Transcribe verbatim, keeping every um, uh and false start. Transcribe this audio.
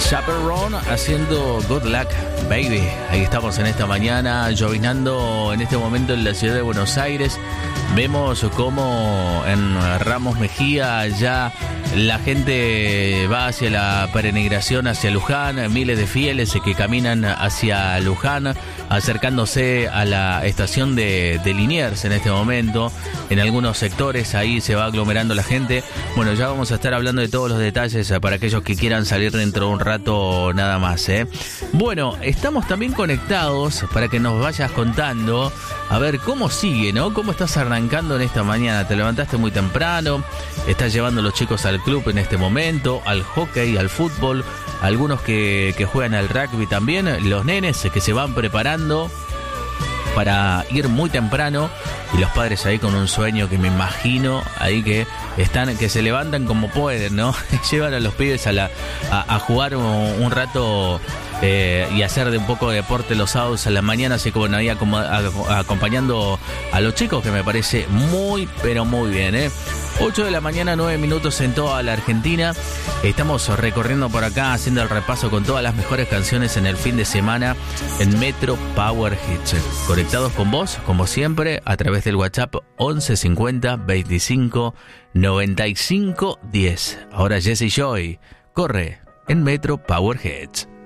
Chaperone haciendo Good Luck Baby. Ahí estamos en esta mañana, llovinando en este momento en la ciudad de Buenos Aires. Vemos cómo en Ramos Mejía ya la gente va hacia la peregrinación hacia Luján, miles de fieles que caminan hacia Luján, acercándose a la estación de, de Liniers en este momento. En algunos sectores ahí se va aglomerando la gente. Bueno, ya vamos a estar hablando de todos los detalles para aquellos que quieran salir dentro de un rato nada más, ¿eh? Bueno, estamos también conectados para que nos vayas contando, a ver cómo sigue, ¿no? ¿Cómo estás arrancando en esta mañana? ¿Te levantaste muy temprano? ¿Estás llevando a los chicos al club en este momento? ¿Al hockey, al fútbol? Algunos que, que juegan al rugby también. Los nenes que se van preparando para ir muy temprano, y los padres ahí con un sueño que me imagino ahí que están, que se levantan como pueden, ¿no? Llevan a los pibes a la a, a jugar un, un rato eh, y hacer de un poco de deporte los sábados a la mañana, así como ahí acom- a, acompañando a los chicos, que me parece muy pero muy bien, ¿eh? ocho de la mañana, nueve minutos en toda la Argentina. Estamos recorriendo por acá, haciendo el repaso con todas las mejores canciones en el fin de semana en Metro Power Hits. Conectados con vos, como siempre, a través del WhatsApp once cincuenta veinticinco noventa y cinco diez. Ahora Jesse Joy corre en Metro Power Hits.